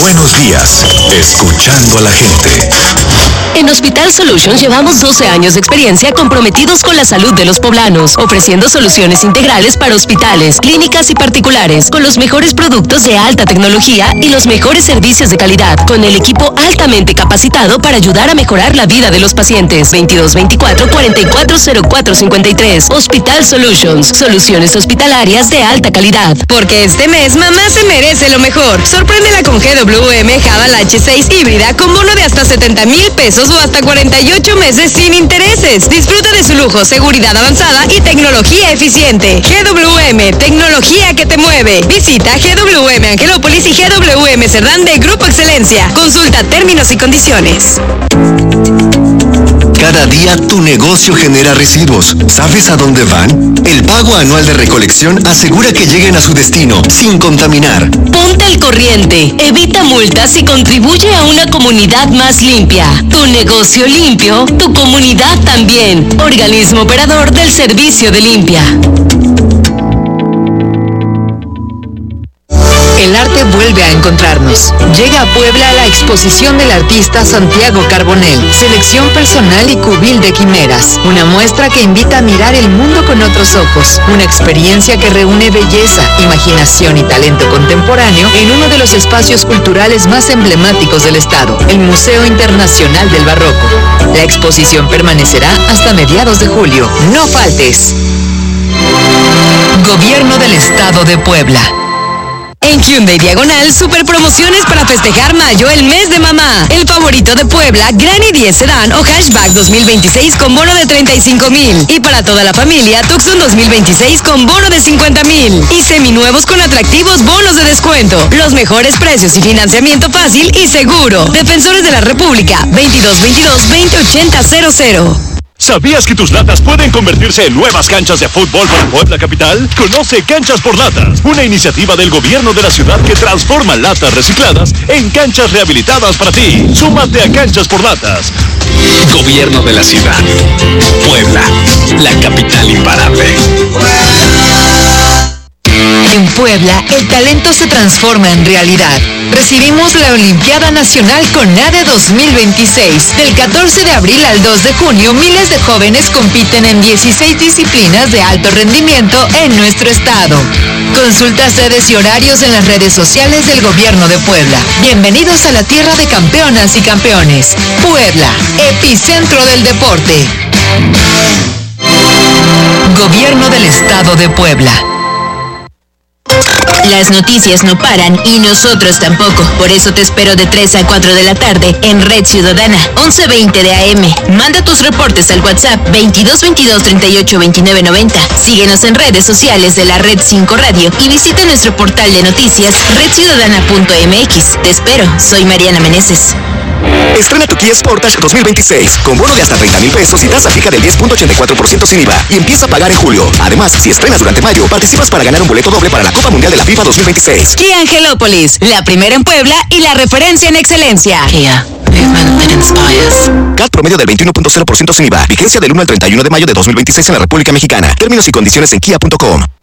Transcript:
Buenos días, escuchando a la gente. En Hospital Solutions llevamos 12 años de experiencia comprometidos con la salud de los poblanos, ofreciendo soluciones integrales para hospitales, clínicas y particulares, con los mejores productos de alta tecnología y los mejores servicios de calidad, con el equipo altamente capacitado para ayudar a mejorar la vida de los pacientes. 2224-440453. Hospital Solutions, soluciones hospitalarias de alta calidad. Porque este mes mamá se merece lo mejor. Sorpréndela con GWM Haval H6 híbrida con bono de hasta 70,000 pesos o hasta 48 meses sin intereses. Disfruta de su lujo, seguridad avanzada y tecnología eficiente. GWM, tecnología que te mueve. Visita GWM Angelópolis y GWM Cerdán de Grupo Excelencia. Consulta términos y condiciones. Cada día tu negocio genera residuos. ¿Sabes a dónde van? El pago anual de recolección asegura que lleguen a su destino sin contaminar. Ponte al corriente, evita multas y contribuye a una comunidad más limpia. Tu negocio limpio, tu comunidad también. Organismo operador del Servicio de Limpia. El arte vuelve a encontrarnos. Llega a Puebla la exposición del artista Santiago Carbonell, selección personal y cubil de quimeras. Una muestra que invita a mirar el mundo con otros ojos. Una experiencia que reúne belleza, imaginación y talento contemporáneo en uno de los espacios culturales más emblemáticos del estado, el Museo Internacional del Barroco. La exposición permanecerá hasta mediados de julio. No faltes. Gobierno del Estado de Puebla. En Hyundai Diagonal, super promociones para festejar mayo, el mes de mamá. El favorito de Puebla, Granny 10 Sedán o Hatchback 2026 con bono de 35,000. Y para toda la familia, Tucson 2026 con bono de 50,000. Y seminuevos con atractivos bonos de descuento. Los mejores precios y financiamiento fácil y seguro. Defensores de la República, 2222-2080-00. ¿Sabías que tus latas pueden convertirse en nuevas canchas de fútbol para Puebla Capital? Conoce Canchas por Latas, una iniciativa del gobierno de la ciudad que transforma latas recicladas en canchas rehabilitadas para ti. Súmate a Canchas por Latas. Gobierno de la ciudad. Puebla, la capital imparable. En Puebla, el talento se transforma en realidad. Recibimos la Olimpiada Nacional CONADE 2026. Del 14 de abril al 2 de junio, miles de jóvenes compiten en 16 disciplinas de alto rendimiento en nuestro estado. Consulta sedes y horarios en las redes sociales del Gobierno de Puebla. Bienvenidos a la tierra de campeonas y campeones. Puebla, epicentro del deporte. Gobierno del Estado de Puebla. Las noticias no paran y nosotros tampoco. Por eso te espero de 3 a 4 de la tarde en Red Ciudadana, 11:20 de AM. Manda tus reportes al WhatsApp 2222-382990. Síguenos en redes sociales de la Red 5 Radio y visita nuestro portal de noticias redciudadana.mx. Te espero, soy Mariana Meneses. Estrena tu Kia Sportage 2026 con bono de hasta 30,000 pesos y tasa fija del 10.84% sin IVA y empieza a pagar en julio. Además, si estrenas durante mayo, participas para ganar un boleto doble para la Copa Mundial de la FIFA 2026. Kia Angelópolis, la primera en Puebla y la referencia en excelencia. Kia, movement that inspires. CAT promedio del 21.0% sin IVA. Vigencia del 1 al 31 de mayo de 2026 en la República Mexicana. Términos y condiciones en kia.com.